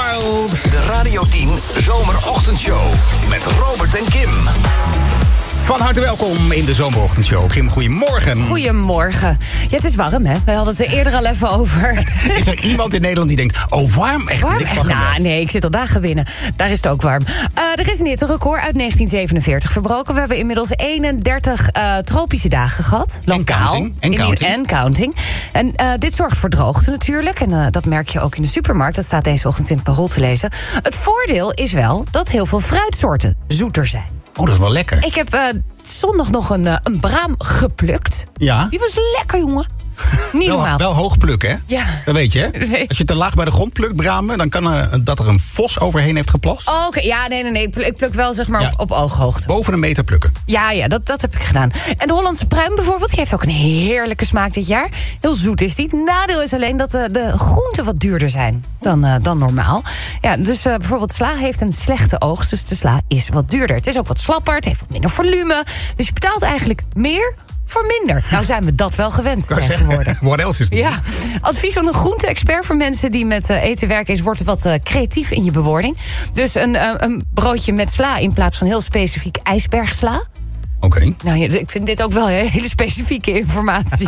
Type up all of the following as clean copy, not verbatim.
Wild. De Radio 10 Zomerochtendshow met Robert en Kim. Van harte welkom in de Zomerochtendshow. Kim, goedemorgen. Goedemorgen. Ja, het is warm, hè? We hadden het er eerder al even over. Is er iemand in Nederland die denkt, oh warm? Echt warm? Niks van gemerkt. Nee, ik zit al dagen binnen. Daar is het ook warm. Er is een hitterecord uit 1947 verbroken. We hebben inmiddels 31 tropische dagen gehad. Lokaal. En counting. En dit zorgt voor droogte natuurlijk. En dat merk je ook in de supermarkt. Dat staat deze ochtend in het Parool te lezen. Het voordeel is wel dat heel veel fruitsoorten zoeter zijn. Oh, dat is wel lekker. Ik heb zondag nog een braam geplukt. Ja? Die was lekker, jongen. Niet normaal. Wel hoog plukken, hè? Ja. Dat weet je, hè? Nee. Als je te laag bij de grond plukt, bramen, dan kan dat er een vos overheen heeft geplast. Oh, oké. Ja, nee. Ik pluk wel zeg maar op ooghoogte. Boven een meter plukken. Ja, dat heb ik gedaan. En de Hollandse pruim bijvoorbeeld, die heeft ook een heerlijke smaak dit jaar. Heel zoet is die. Het nadeel is alleen dat de groenten wat duurder zijn dan normaal. Ja, dus bijvoorbeeld sla heeft een slechte oogst, dus de sla is wat duurder. Het is ook wat slapper, het heeft wat minder volume. Dus je betaalt eigenlijk meer voor minder. Nou zijn we dat wel gewend tegenwoordig. What else is het? Ja, advies van een groente-expert voor mensen die met eten werken is: word wat creatief in je bewoording. Dus een broodje met sla in plaats van heel specifiek ijsbergsla. Oké. Nou ja, ik vind dit ook wel hele specifieke informatie.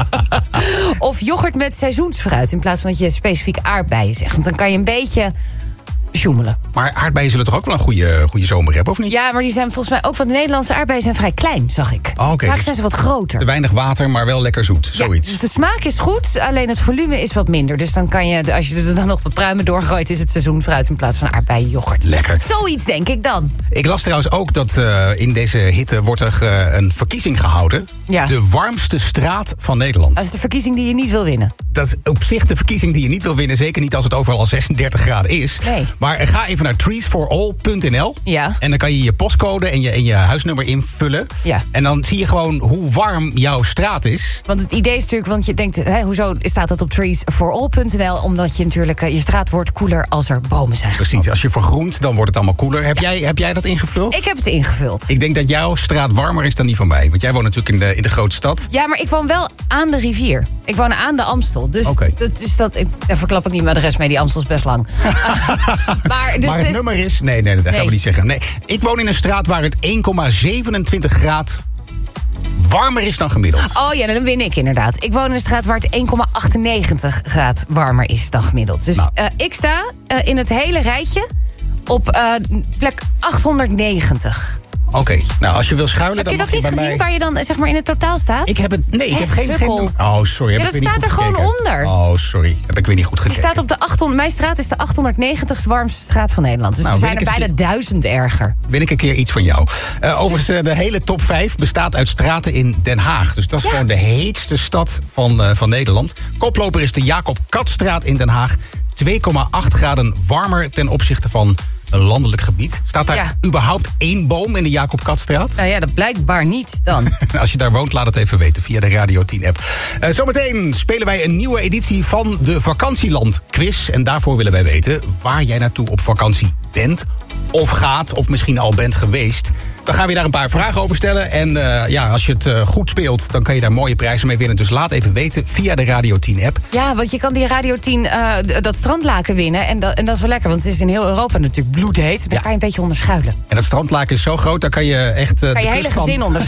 Of yoghurt met seizoensfruit in plaats van dat je specifiek aardbeien zegt. Want dan kan je een beetje sjoemelen. Maar aardbeien zullen toch ook wel een goede zomer hebben, of niet? Ja, maar die zijn volgens mij ook, want de Nederlandse aardbeien zijn vrij klein, zag ik. Oh, okay. Vaak Dus zijn ze wat groter. te weinig water, maar wel lekker zoet. Zoiets. Dus de smaak is goed, alleen het volume is wat minder. Dus dan kan je, als je er dan nog wat pruimen doorgooit, is het seizoenfruit in plaats van aardbeienyoghurt. Lekker. Zoiets denk ik dan. Ik las trouwens ook dat in deze hitte wordt er een verkiezing gehouden. Ja. De warmste straat van Nederland. Dat is de verkiezing die je niet wil winnen. Dat is op zich de verkiezing die je niet wil winnen. Zeker niet als het overal al 36 graden is. Nee. Maar ga even naar treesforall.nl. Ja. En dan kan je je postcode en je huisnummer invullen. Ja. En dan zie je gewoon hoe warm jouw straat is. Want het idee is natuurlijk, want je denkt, hoezo staat dat op treesforall.nl? Omdat je natuurlijk, je straat wordt koeler als er bomen zijn. Precies, als je vergroent, dan wordt het allemaal koeler. Heb jij dat ingevuld? Ik heb het ingevuld. Ik denk dat jouw straat warmer is dan die van mij. Want jij woont natuurlijk in de grote stad. Ja, maar ik woon wel aan de rivier. Ik woon aan de Amstel. Dus daar verklap ik niet mijn adres mee. Die Amstel is best lang. Maar het nummer is... Nee, dat gaan we niet zeggen. Nee, ik woon in een straat waar het 1,27 graad warmer is dan gemiddeld. Oh ja, dan win ik inderdaad. Ik woon in een straat waar het 1,98 graad warmer is dan gemiddeld. Dus ik sta in het hele rijtje op plek 890. Oké, nou als je wil schuilen... Heb je dan dat niet gezien waar je dan zeg maar in het totaal staat? Ik heb het... Nee, ik heb geen... Oh, sorry. Ja, dat staat er gewoon onder. Oh, sorry. Heb ik weer niet goed gekeken. Die staat op de 800... Mijn straat is de 890ste warmste straat van Nederland. Dus er zijn er bijna 1000 erger. Win ik een keer iets van jou. Overigens, de hele top 5 bestaat uit straten in Den Haag. Dus dat is gewoon de heetste stad van Nederland. Koploper is de Jacob Katstraat in Den Haag. 2,8 graden warmer ten opzichte van een landelijk gebied. Staat daar überhaupt één boom in de Jacob Katstraat? Nou ja, dat blijkbaar niet dan. Als je daar woont, laat het even weten via de Radio 10-app. Zometeen spelen wij een nieuwe editie van de Vakantieland Quiz. En daarvoor willen wij weten waar jij naartoe op vakantie bent of gaat of misschien al bent geweest. Dan gaan we daar een paar vragen over stellen. En als je het goed speelt, dan kan je daar mooie prijzen mee winnen. Dus laat even weten via de Radio 10-app. Ja, want je kan die Radio 10, dat strandlaken winnen. En dat is wel lekker, want het is in heel Europa natuurlijk bloedheet. Daar kan je een beetje onder schuilen. En dat strandlaken is zo groot, daar kan je echt... Kan je hele gezin onder